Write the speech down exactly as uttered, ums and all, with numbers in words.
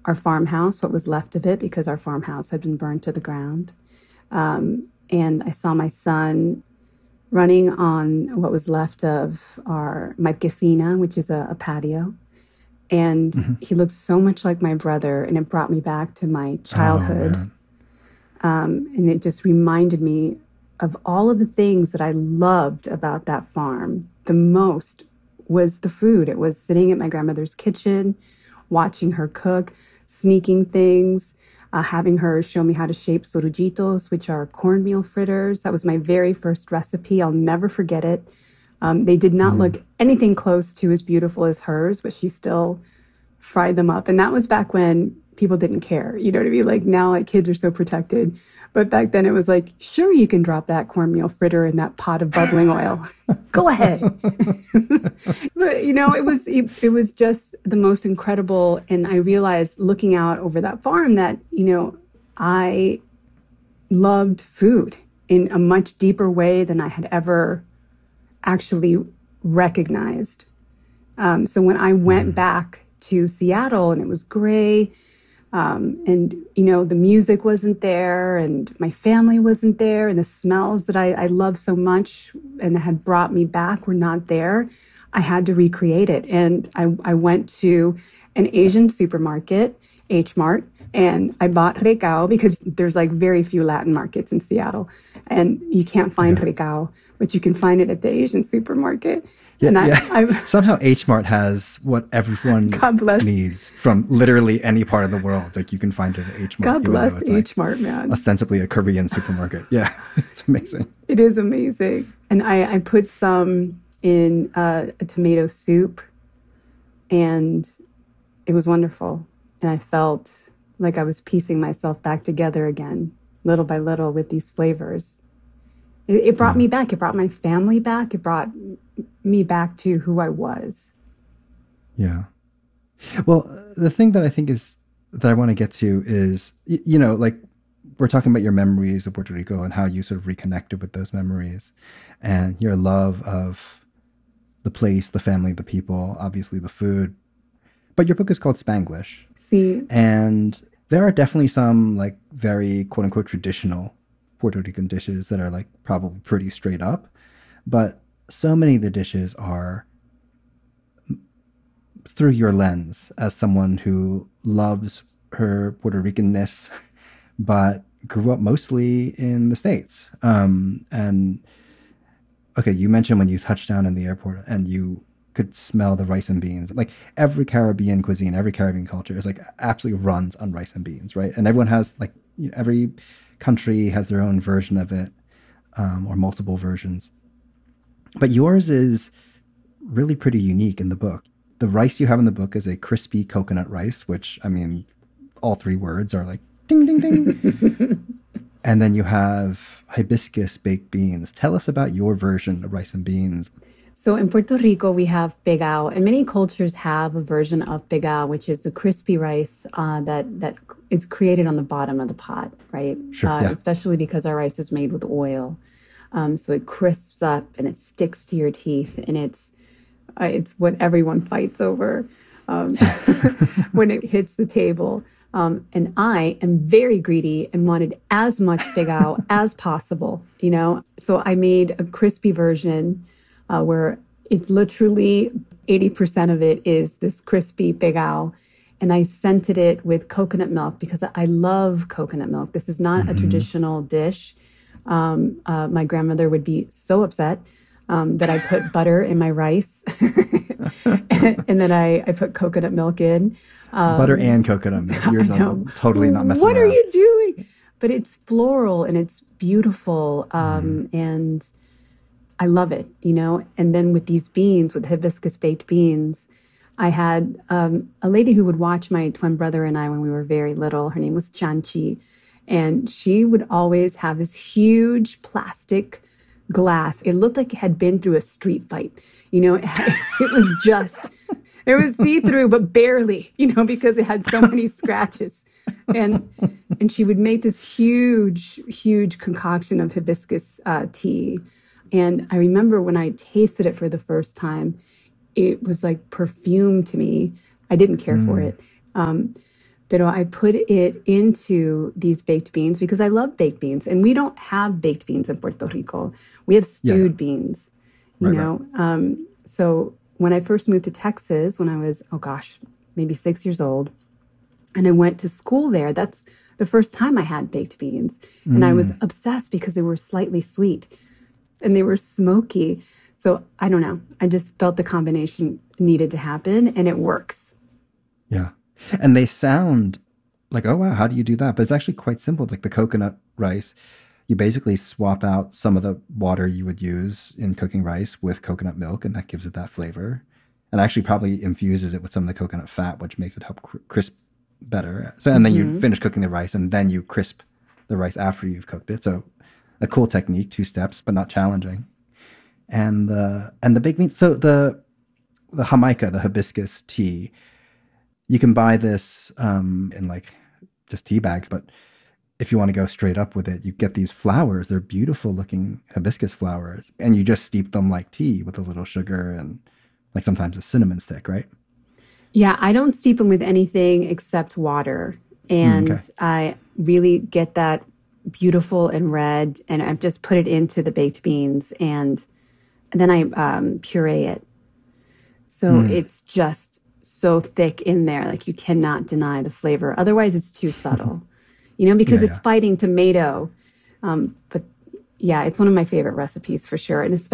our farmhouse, what was left of it, because our farmhouse had been burned to the ground. Um, and I saw my son running on what was left of our marquesina, which is a, a patio. And Hmm. he looked so much like my brother, and it brought me back to my Oh childhood. man. Um, and it just reminded me of all of the things that I loved about that farm. The most was the food. It was sitting at my grandmother's kitchen, watching her cook, sneaking things, uh, having her show me how to shape sorujitos, which are cornmeal fritters. That was my very first recipe. I'll never forget it. Um, they did not Mm. look anything close to as beautiful as hers, but she still fried them up. And that was back when people didn't care. You know what I mean? Like now, like kids are so protected. But back then it was like, sure, you can drop that cornmeal fritter in that pot of bubbling oil. Go ahead. But you know, it was it, it was just the most incredible. And I realized looking out over that farm that, you know, I loved food in a much deeper way than I had ever actually recognized. Um, so when I went Mm. back to Seattle and it was gray, um, and you know the music wasn't there, and my family wasn't there, and the smells that I, I love so much and had brought me back were not there. I had to recreate it, and I, I went to an Asian supermarket, H Mart, and I bought recao because there's like very few Latin markets in Seattle, and you can't find Okay. recao, but you can find it at the Asian supermarket. Yeah, And I, yeah. I Somehow H Mart has what everyone God bless, needs from literally any part of the world. Like you can find it at H Mart, God even though bless it's like H Mart, man. ostensibly a Korean supermarket. Yeah, it's amazing. It is amazing. And I, I put some in uh, a tomato soup, and it was wonderful. And I felt like I was piecing myself back together again, little by little, with these flavors. It, it brought Yeah, me back. It brought my family back. It brought me back to who I was. yeah. Well, the thing that I think is that I want to get to is, y- you know, like we're talking about your memories of Puerto Rico and how you sort of reconnected with those memories and your love of the place, the family, the people, obviously the food. But your book is called Spanglish. See, And there are definitely some like very quote unquote traditional Puerto Rican dishes that are like probably pretty straight up. But so many of the dishes are through your lens as someone who loves her Puerto Ricanness, but grew up mostly in the States. Um, and okay, you mentioned when you touched down in the airport and you could smell the rice and beans. Like every Caribbean cuisine, every Caribbean culture is like absolutely runs on rice and beans, right? And everyone has like you know, every country has their own version of it, um, or multiple versions. But yours is really pretty unique in the book. The rice you have in the book is a crispy coconut rice, which I mean, all three words are like ding ding ding. And then you have hibiscus baked beans. Tell us about your version of rice and beans. so in Puerto Rico, we have pegao, and many cultures have a version of pegao, which is the crispy rice uh, that that is created on the bottom of the pot, right? Sure, Uh, yeah. especially because our rice is made with oil, um, so it crisps up and it sticks to your teeth, and it's uh, it's what everyone fights over um, when it hits the table. Um, and I am very greedy and wanted as much pegao as possible, you know. So I made a crispy version uh, where it's literally eighty percent of it is this crispy pegao. And I scented it with coconut milk because I love coconut milk. This is not a Mm-hmm. traditional dish. Um, uh, my grandmother would be so upset um, that I put butter in my rice and then I, I put coconut milk in. Butter Um, and coconut milk. You're I not, know. totally not messing What are around. you doing? But it's floral and it's beautiful. Mm. Um, and I love it, you know? And then with these beans, with hibiscus baked beans, I had um, a lady who would watch my twin brother and I when we were very little. Her name was Chanchi. And she would always have this huge plastic glass. It looked like it had been through a street fight. You know, it, had, it was just, it was see through, but barely, you know, because it had so many scratches. And and she would make this huge, huge concoction of hibiscus uh, tea. And I remember when I tasted it for the first time, it was like perfume to me. I didn't care for Mm. it. Um, But I put it into these baked beans because I love baked beans. And we don't have baked beans in Puerto Rico. We have Yeah, yeah. stewed beans, you Right, right. know? Um, so when I first moved to Texas, when I was, oh gosh, maybe six years old, and I went to school there, that's the first time I had baked beans. And I was Mm, obsessed because they were slightly sweet and they were smoky. So I don't know. I just felt the combination needed to happen and it works. yeah. And they sound like, oh wow, how do you do that? But it's actually quite simple. It's like the coconut rice. You basically swap out some of the water you would use in cooking rice with coconut milk, and that gives it that flavor. And actually probably infuses it with some of the coconut fat, which makes it help cr- crisp better. So, and then you Hmm. finish cooking the rice, and then you crisp the rice after you've cooked it. So, a cool technique, two steps, but not challenging. And the and the baked beans. So the the Jamaica, the hibiscus tea, you can buy this um, in like just tea bags, but if you want to go straight up with it, you get these flowers. They're beautiful looking hibiscus flowers, and you just steep them like tea with a little sugar and like sometimes a cinnamon stick, right? Yeah, I don't steep them with anything except water. Mm, okay. And I really get that beautiful and red, and I've just put it into the baked beans and then I um, puree it. So Mm, it's just so thick in there, like you cannot deny the flavor. Otherwise, it's too subtle, you know, because yeah, it's yeah. fighting tomato. Um, but yeah, it's one of my favorite recipes for sure. And especially